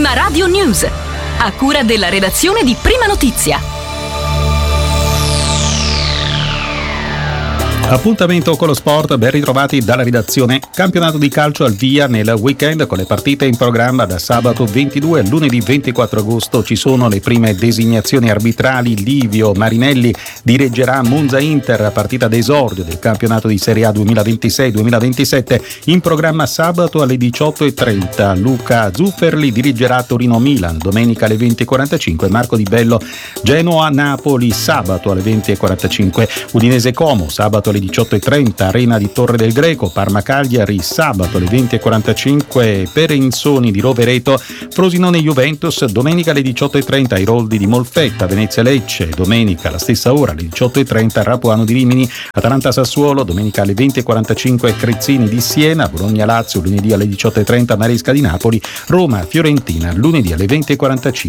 Prima Radio News, a cura della redazione di Prima Notizia. Appuntamento con lo sport, ben ritrovati dalla redazione. Campionato di calcio al via nel weekend con le partite in programma da sabato 22 a lunedì 24 agosto. Ci sono le prime designazioni arbitrali. Livio Marinelli dirigerà Monza Inter, partita d'esordio del campionato di Serie A 2026-2027, in programma sabato alle 18:30. Luca Zufferli dirigerà Torino Milan, domenica alle 20:45. Marco Di Bello Genoa Napoli, sabato alle 20:45. Udinese Como, sabato alle 18:30, Arena di Torre del Greco. Parma Cagliari, sabato alle 20:45, Perenzoni di Rovereto, Frosinone Juventus, domenica alle 18:30, Iroldi di Molfetta, Venezia Lecce, domenica alla stessa ora alle 18:30, Rapuano di Rimini, Atalanta Sassuolo, domenica alle 20:45, Crezzini di Siena, Bologna Lazio, lunedì alle 18:30, Maresca di Napoli, Roma Fiorentina, lunedì alle 20:45.